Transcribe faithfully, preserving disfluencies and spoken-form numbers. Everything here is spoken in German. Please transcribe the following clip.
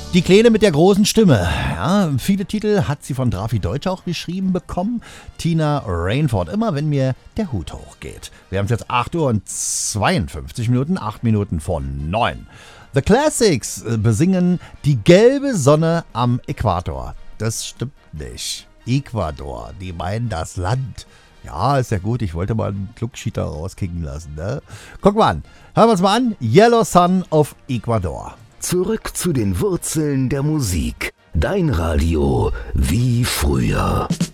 Die Kleine mit der großen Stimme. Ja, viele Titel hat sie von Drafi Deutsch auch geschrieben bekommen. Tina Rainford, immer wenn mir der Hut hochgeht. Wir haben es jetzt acht Uhr und zweiundfünfzig Minuten, acht Minuten vor neun. The Classics besingen die gelbe Sonne am Äquator. Das stimmt nicht. Ecuador, die meinen das Land. Ja, ist ja gut, ich wollte mal einen Klugschieter rauskicken lassen. Ne? Guck mal an, hören wir uns mal an. Yellow Sun of Ecuador. Zurück zu den Wurzeln der Musik. Dein Radio wie früher.